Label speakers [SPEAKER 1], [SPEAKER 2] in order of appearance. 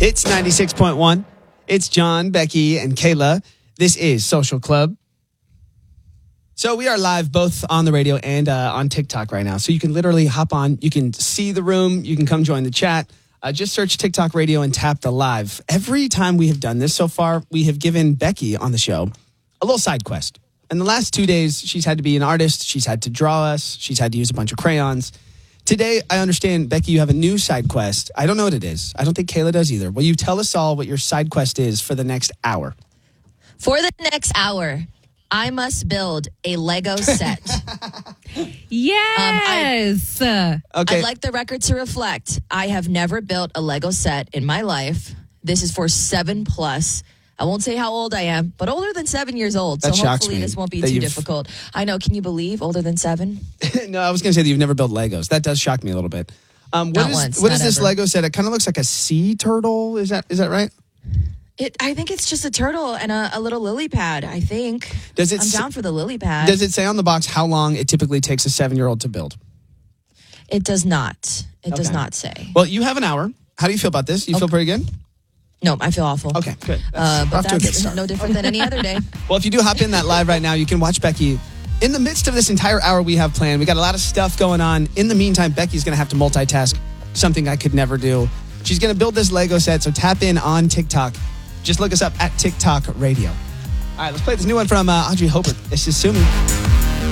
[SPEAKER 1] It's 96.1. It's John, Becky, and Kayla. This is Social Club. So we are live both on the radio and on TikTok right now. So you can literally hop on. You can see the room. You can come join the chat. Just search TikTok radio and tap the live. Every time we have done this so far, we have given Becky on the show a little side quest. In the last 2 days, she's had to be an artist. She's had to draw us. She's had to use a bunch of crayons. Today, I understand, Becky, you have a new side quest. I don't know what it is. I don't think Kayla does either. Will you tell us all what your side quest is for the next hour?
[SPEAKER 2] For the next hour, I must build a Lego set.
[SPEAKER 3] Yes.
[SPEAKER 1] Okay.
[SPEAKER 2] I'd like the record to reflect, I have never built a Lego set in my life. This is for 7+. I won't say how old I am, but older than 7 years old.
[SPEAKER 1] That
[SPEAKER 2] so
[SPEAKER 1] shocks
[SPEAKER 2] hopefully
[SPEAKER 1] me
[SPEAKER 2] this won't be
[SPEAKER 1] that
[SPEAKER 2] too
[SPEAKER 1] you've-
[SPEAKER 2] difficult. I know. Can you believe older than 7?
[SPEAKER 1] No, I was going to say that you've never built Legos. That does shock me a little bit. What
[SPEAKER 2] Not
[SPEAKER 1] is
[SPEAKER 2] once,
[SPEAKER 1] what
[SPEAKER 2] not
[SPEAKER 1] is this
[SPEAKER 2] ever.
[SPEAKER 1] Lego set? It kind of looks like a sea turtle. Is that right?
[SPEAKER 2] I think it's just a turtle and a little lily pad, I think.
[SPEAKER 1] Does it
[SPEAKER 2] I'm
[SPEAKER 1] s-
[SPEAKER 2] down for the lily pad.
[SPEAKER 1] Does it say on the box how long it typically takes a 7-year-old to build?
[SPEAKER 2] It does not. It does
[SPEAKER 1] Okay.
[SPEAKER 2] not say.
[SPEAKER 1] Well, you have an hour. How do you feel about this? You feel pretty good?
[SPEAKER 2] No, I feel awful.
[SPEAKER 1] Okay, good. That's
[SPEAKER 2] But
[SPEAKER 1] off to a good
[SPEAKER 2] that's
[SPEAKER 1] start.
[SPEAKER 2] no different than any other day.
[SPEAKER 1] Well, if you do hop in that live right now, you can watch Becky. In the midst of this entire hour we have planned, we got a lot of stuff going on. In the meantime, Becky's going to have to multitask, something I could never do. She's going to build this Lego set, so tap in on TikTok. Just look us up at TikTok Radio. All right, let's play this new one from Audrey Hobart. This is Sue Me.